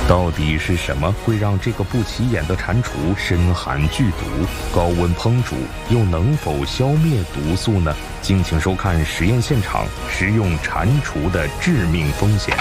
到底是什么会让这个不起眼的蟾蜍深含剧毒？高温烹煮又能否消灭毒素呢？敬请收看实验现场，食用蟾蜍的致命风险。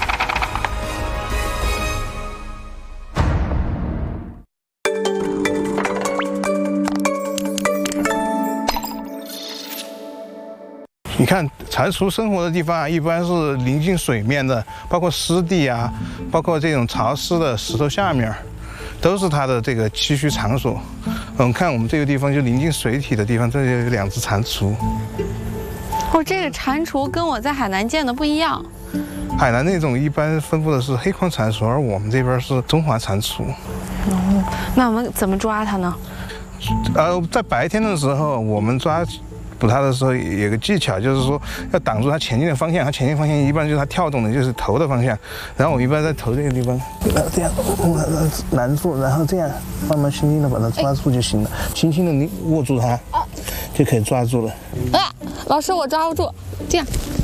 你看，蟾蜍生活的地方一般是临近水面的，包括湿地啊，包括这种潮湿的石头下面，都是它的这个栖息场所。看我们这个地方就临近水体的地方，这里有2只蟾蜍。 哦，这个蟾蜍跟我在海南见的不一样。 海南那种一般分布的是黑框蟾蜍，而我们这边是中华蟾蜍。 哦，那我们怎么抓它呢？ 在白天的时候，我们抓捕它的时候有个技巧，就是说要挡住它前进的方向。它前进方向一般就是它跳动的就是头的方向，然后我一般在头这个地方，这样拦住，然后这样慢慢轻轻的把它抓住就行了，轻轻的你握住它，就可以抓住了。 老师，我抓不住，这样，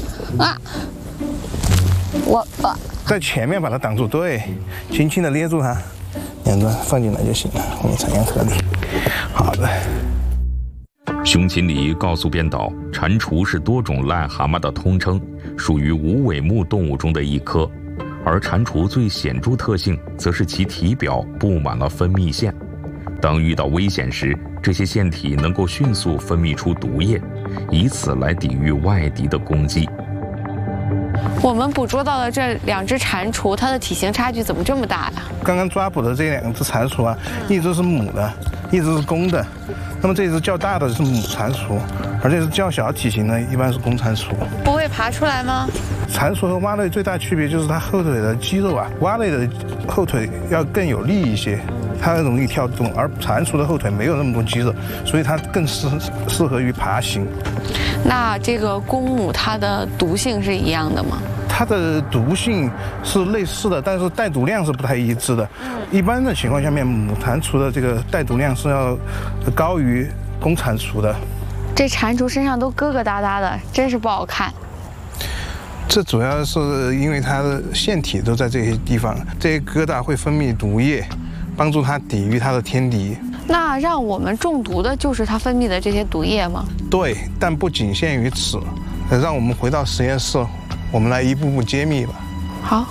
在前面把它挡住，对，轻轻的捏住它，两端放进来就行了。我们采样颗粒，好的。 熊琴里告诉编导，蟾蜍是多种癞蛤蟆的通称，属于无尾目动物中的一科。而蟾蜍最显著特性，则是其体表布满了分泌腺。当遇到危险时，这些腺体能够迅速分泌出毒液，以此来抵御外敌的攻击。 我们捕捉到的这2只蟾蜍，它的体型差距怎么这么大呀？ 刚刚抓捕的这2只蟾蜍啊，一只是母的，一只是公的。那么这只较大的是母蟾蜍，而这只较小体型的一般是公蟾蜍。 不会爬出来吗？ 蟾蜍和蛙类最大区别就是它后腿的肌肉啊，蛙类的后腿要更有力一些，它容易跳动，而蟾蜍的后腿没有那么多肌肉，所以它更适合于爬行。 那这个公母它的毒性是一样的吗？ 它的毒性是类似的，但是带毒量是不太一致的。一般的情况下面，母蟾蜍的这个带毒量是要高于公蟾蜍的。 这蟾蜍身上都疙疙瘩瘩的，真是不好看。 这主要是因为它的腺体都在这些地方，这些疙瘩会分泌毒液，帮助它抵御它的天敌。 那让我们中毒的就是它分泌的这些毒液吗？ 对，但不仅限于此。让我们回到实验室，我们来一步步揭秘吧。 好。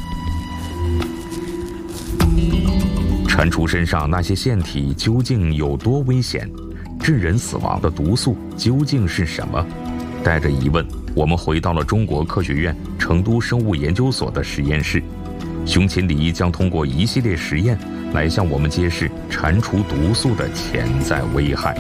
蟾蜍身上那些腺体究竟有多危险？致人死亡的毒素究竟是什么？带着疑问，我们回到了中国科学院成都生物研究所的实验室。熊琴里将通过一系列实验来向我们揭示蟾蜍毒素的潜在危害。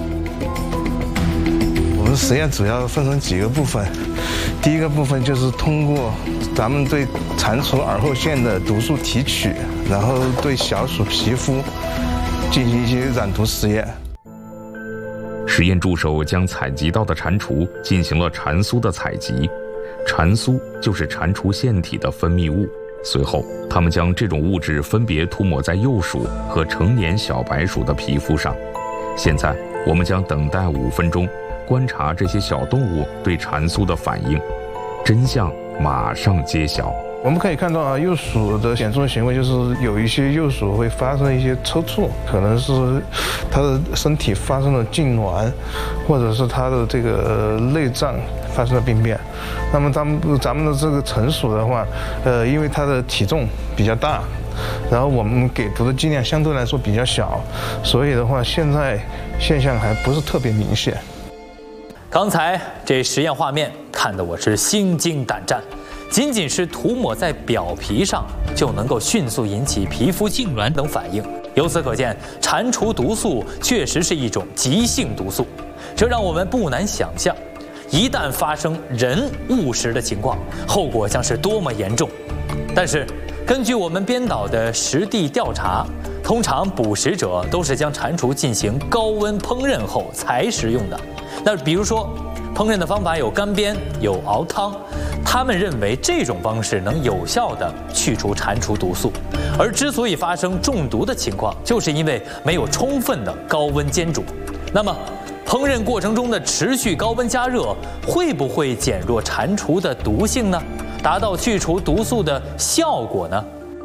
我们实验主要分成几个部分，第一个部分就是通过咱们对蟾蜍耳后腺的毒素提取，然后对小鼠皮肤进行一些染毒实验。 实验助手将采集到的蟾蜍进行了蟾酥的采集，蟾酥就是蟾蜍腺体的分泌物。随后，他们将这种物质分别涂抹在幼鼠和成年小白鼠的皮肤上。现在，我们将等待5分钟，观察这些小动物对蟾酥的反应。真相马上揭晓。 我们可以看到啊，幼鼠的显著行为就是有一些幼鼠会发生一些抽搐，可能是它的身体发生了痉挛，或者是它的这个内脏发生了病变。那么咱们的这个成鼠的话，因为它的体重比较大，然后我们给毒的剂量相对来说比较小，所以的话现在现象还不是特别明显。 刚才这实验画面看得我是心惊胆战。仅仅是涂抹在表皮上，就能够迅速引起皮肤痉挛等反应。由此可见，蟾蜍毒素确实是一种急性毒素，这让我们不难想象，一旦发生人误食的情况，后果将是多么严重。但是，根据我们编导的实地调查，通常捕食者都是将蟾蜍进行高温烹饪后才食用的。那比如说，烹饪的方法有干煸，有熬汤，他们认为这种方式能有效地去除蟾蜍毒素。而之所以发生中毒的情况，就是因为没有充分的高温煎煮。那么，烹饪过程中的持续高温加热会不会减弱蟾蜍的毒性呢？达到去除毒素的效果呢？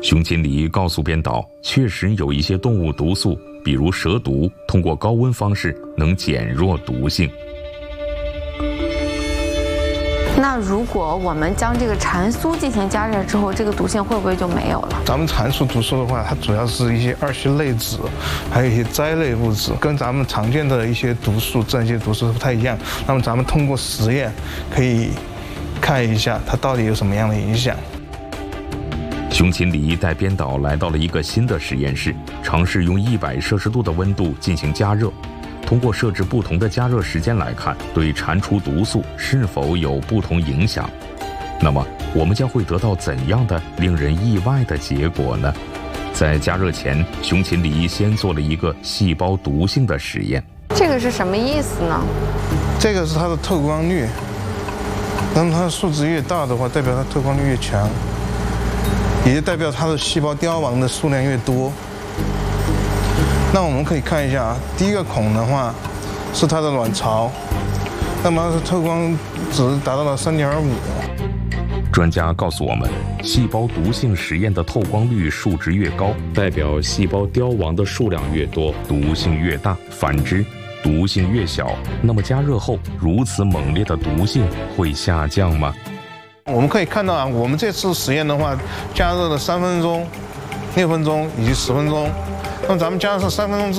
熊琴离告诉编导，确实有一些动物毒素，比如蛇毒，通过高温方式能减弱毒性。 那如果我们将这个蟾酥进行加热之后，这个毒性会不会就没有了？ 咱们蟾蜍毒素的话，它主要是一些二烯类酯，还有一些苷类物质，跟咱们常见的一些毒素、这些毒素不太一样。那么咱们通过实验可以看一下它到底有什么样的影响。 熊琴离带编导来到了一个新的实验室，尝试用100摄氏度的温度进行加热。通过设置不同的加热时间来看，对蟾蜍毒素是否有不同影响？那么我们将会得到怎样的令人意外的结果呢？在加热前，熊琴离先做了一个细胞毒性的实验。 这个是什么意思呢？ 这个是它的透光率，那么它的数值越大的话，代表它透光率越强，也就代表它的细胞凋亡的数量越多。那我们可以看一下啊，第一个孔的话是它的卵巢，那么它的透光值达到了3.25。 专家告诉我们，细胞毒性实验的透光率数值越高，代表细胞凋亡的数量越多，毒性越大；反之，毒性越小，那么加热后如此猛烈的毒性会下降吗？ 我们可以看到啊，我们这次实验的话，加热了3分钟、6分钟以及10分钟。那么咱们加热3分钟之